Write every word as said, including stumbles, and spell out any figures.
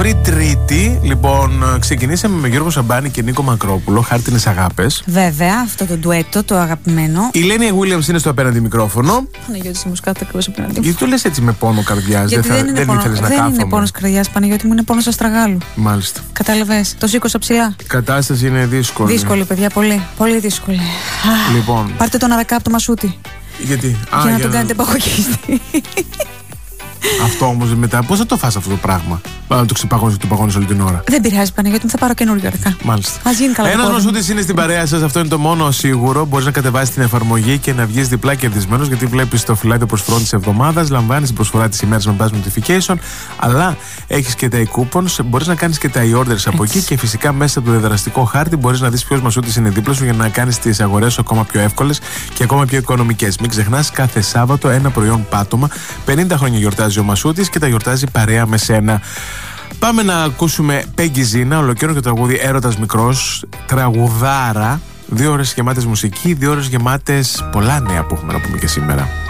Οκτώβρη, Τρίτη. Λοιπόν, ξεκινήσαμε με Γιώργο Σαμπάνη και Νίκο Μακρόπουλο, Χάρτινες Αγάπες. Βέβαια, αυτό το ντουέτο, το αγαπημένο. Η Λένια Γουίλιαμς είναι στο απέναντι μικρόφωνο. Παναγιώτη μου, κάτω ακριβώς απέναντι μου. Γιατί το λες έτσι με πόνο καρδιάς? Γιατί δεν, δεν, δεν πόνο, ήθελες να δεν κάθομαι? είναι πόνος καρδιάς, Παναγιώτη μου, είναι πόνος αστραγάλου. Μάλιστα. Κατάλαβες, το σήκωσα ψηλά. Η κατάσταση είναι δύσκολη. Δύσκολη, παιδιά, πολύ. Πολύ δύσκολη. Λοιπόν. Πάρτε τον αρακά από το μασούτι. Γιατί? Για Α, να για τον να... κάνετε παγωγίστη. Αυτό όμως μετά, πώς θα το φας αυτό το πράγμα? Να το ξεπαγώνεις και το παγώνεις όλη την ώρα. Δεν πειράζει, Παναγιώτη μου, θα πάρω καινούργιο αρακά. Μάλιστα. Ας γίνει καλά. Ένας μασούτης είναι στην παρέα σας, αυτό είναι το μόνο σίγουρο. Μπορείς να κατεβάσεις την εφαρμογή και να βγεις διπλά κερδισμένος, γιατί βλέπεις το φυλάδιο προσφορών της εβδομάδας, λαμβάνεις την προσφορά της ημέρας με buzz notification, αλλά έχεις και τα e-coupons, μπορείς να κάνεις και τα e-orders από εκεί και φυσικά μέσα από το διαδραστικό χάρτη μπορείς να δεις ποιος μασούτης είναι δίπλα σου για να κάνεις τις αγορές σου ακόμα πιο εύκολες και ακόμα πιο οικονομικές. Μην ξεχνάς, κάθε Σάββατο ένα προϊόν πάτωμα. πενήντα χρόνια γιορτάζει ο Μασούτης και τα γιορτάζει παρέα με σένα. Πάμε να ακούσουμε Πέγγι Ζίνα, ολοκαίρινο και τραγούδι Έρωτας Μικρός, τραγουδάρα. Δύο ώρες γεμάτες μουσική, δύο ώρες γεμάτες πολλά νέα που έχουμε να πούμε και σήμερα.